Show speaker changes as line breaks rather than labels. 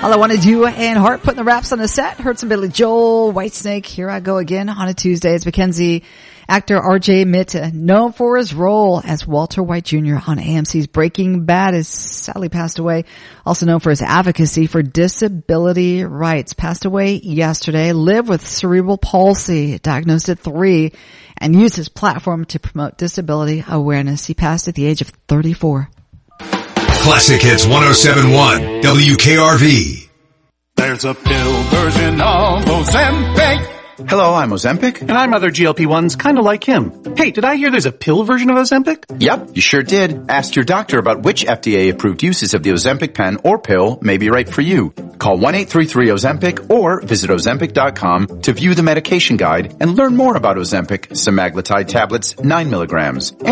All I Want to Do and Heart putting the wraps on the set. Heard some Billy Joel, Whitesnake. Here I go again on a Tuesday. It's Mackenzie actor R.J. Mitte, known for his role as Walter White Jr. on AMC's Breaking Bad, has sadly passed away. Also known for his advocacy for disability rights. Passed away yesterday. Lived with cerebral palsy, diagnosed at 3, and used his platform to promote disability awareness. He passed at the age of 34.
Classic Hits 107.1 WKRV.
There's a pill version of Ozempic.
Hello, I'm Ozempic.
And I'm other GLP-1s, kind of like him. Hey, did I hear there's a pill version of Ozempic?
Yep, you sure did. Ask your doctor about which FDA-approved uses of the Ozempic pen or pill may be right for you. Call 1-833-OZEMPIC or visit Ozempic.com to view the medication guide and learn more about Ozempic, semaglutide tablets, 9 milligrams.